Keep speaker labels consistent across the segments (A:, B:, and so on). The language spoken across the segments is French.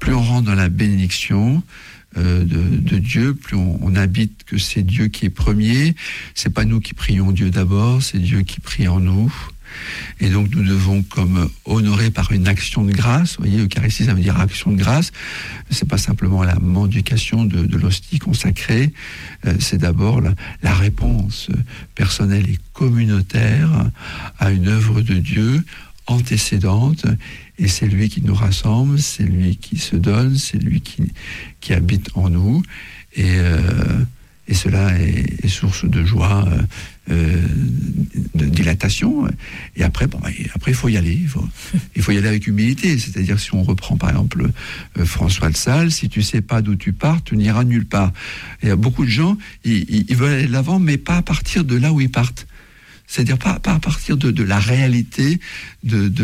A: plus on rentre dans la bénédiction de Dieu, plus on habite que c'est Dieu qui est premier. C'est pas nous qui prions Dieu d'abord, c'est Dieu qui prie en nous. Et donc nous devons comme honorer par une action de grâce. Vous voyez, Eucharistie, ça veut dire action de grâce. C'est pas simplement la mendication de l'hostie consacrée. C'est d'abord la réponse personnelle et communautaire à une œuvre de Dieu antécédente. Et c'est lui qui nous rassemble, c'est lui qui se donne, c'est lui qui habite en nous. Et cela est source de joie, de dilatation. Et après, il faut y aller. Il faut y aller avec humilité. C'est-à-dire, si on reprend par exemple François de Sales, si tu sais pas d'où tu pars, tu n'iras nulle part. Et il y a beaucoup de gens, ils veulent aller de l'avant, mais pas à partir de là où ils partent. C'est-à-dire pas à partir de la réalité de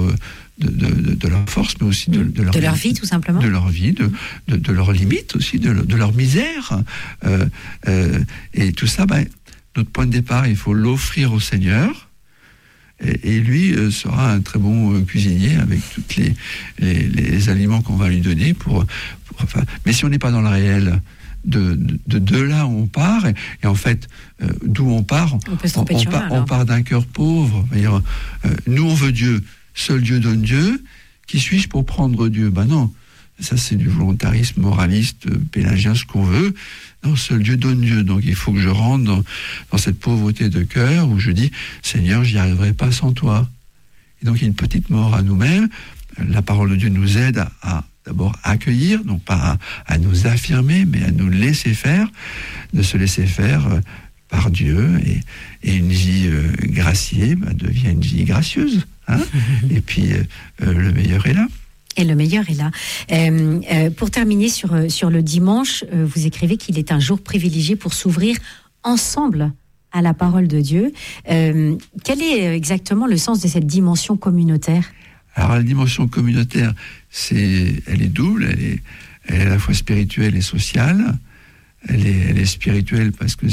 A: leur force, mais aussi de leur vie, tout simplement. De leur vie, de leurs limites aussi, de leur misère. Et tout ça, notre point de départ, il faut l'offrir au Seigneur. Et lui sera un très bon cuisinier avec tous les aliments qu'on va lui donner. Mais si on n'est pas dans le réel, de là où on part, et en fait, d'où on part, on part d'un cœur pauvre. Nous, on veut Dieu. Seul Dieu donne Dieu. Qui suis-je pour prendre Dieu ? Non. Ça, c'est du volontarisme moraliste, pélagien, ce qu'on veut. Non, seul Dieu donne Dieu. Donc, il faut que je rentre dans cette pauvreté de cœur où je dis, Seigneur, j'y arriverai pas sans toi. Et donc, il y a une petite mort à nous-mêmes. La parole de Dieu nous aide à d'abord accueillir, non pas à nous affirmer, mais à nous laisser faire, de se laisser faire par Dieu. Et une vie graciée devient une vie gracieuse. Et puis, le meilleur est là.
B: Et le meilleur est là. Pour terminer sur le dimanche, vous écrivez qu'il est un jour privilégié pour s'ouvrir ensemble à la parole de Dieu. Quel est exactement le sens de cette dimension communautaire ?
A: Alors, la dimension communautaire, elle est double. Elle est à la fois spirituelle et sociale. Elle est spirituelle parce que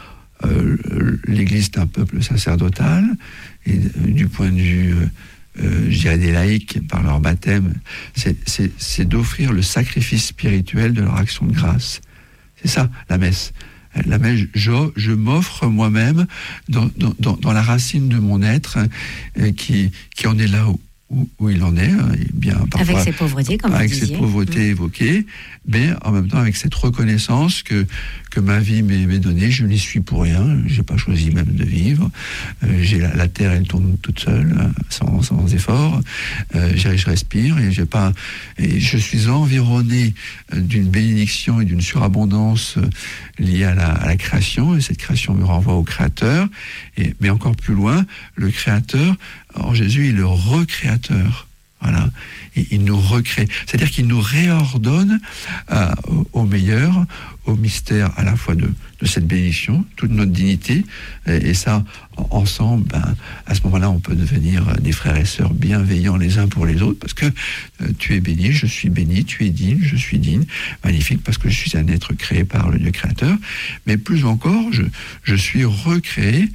A: l'Église est un peuple sacerdotal. Et du point de vue, je dirais, des laïcs, par leur baptême, c'est d'offrir le sacrifice spirituel de leur action de grâce. C'est ça, la messe. La messe, je m'offre moi-même dans la racine de mon être qui en est là où il en est, bien parfois,
B: avec ses pauvretés, comme vous disiez.
A: Avec ses pauvretés évoquées, mais en même temps avec cette reconnaissance que ma vie m'est donnée, je n'y suis pour rien, j'ai pas choisi même de vivre, j'ai la terre, elle tourne toute seule, sans effort, je respire et je suis environné d'une bénédiction et d'une surabondance liée à la création, et cette création me renvoie au Créateur, mais encore plus loin, le Créateur, en Jésus, il est le recréateur. Voilà. Et il nous recrée. C'est-à-dire qu'il nous réordonne au meilleur, au mystère à la fois de cette bénédiction, toute notre dignité. Et ça, ensemble, à ce moment-là, on peut devenir des frères et sœurs bienveillants les uns pour les autres, parce que tu es béni, je suis béni, tu es digne, je suis digne. Magnifique, parce que je suis un être créé par le Dieu créateur. Mais plus encore, je suis recréé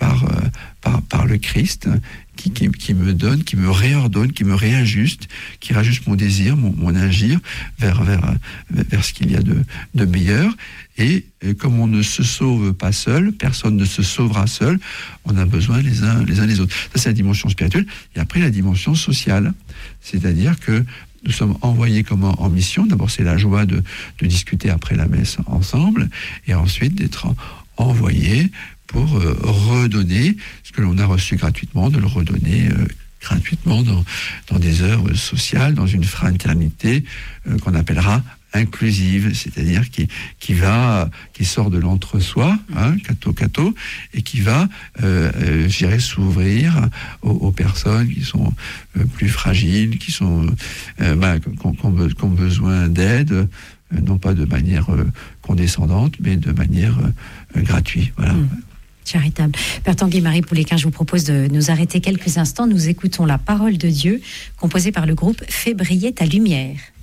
A: par le Christ qui me donne, qui me réordonne, qui me réajuste, qui rajuste mon désir, mon agir vers ce qu'il y a de meilleur. Et comme on ne se sauve pas seul, personne ne se sauvera seul, on a besoin les uns des autres. Ça, c'est la dimension spirituelle. Et après, la dimension sociale. C'est-à-dire que nous sommes envoyés comme en mission. D'abord, c'est la joie de discuter après la messe ensemble, et ensuite d'être envoyés pour redonner ce que l'on a reçu gratuitement, de le redonner gratuitement dans des œuvres sociales, dans une fraternité qu'on appellera inclusive, c'est-à-dire qui sort de l'entre-soi, catho, et qui va, s'ouvrir aux personnes qui sont plus fragiles, qui sont qui ont besoin d'aide, non pas de manière condescendante, mais de manière gratuite. Voilà.
B: Charitable. Père Tanguy-Marie Pouléquin, je vous propose de nous arrêter quelques instants. Nous écoutons la parole de Dieu, composée par le groupe Fais briller ta lumière.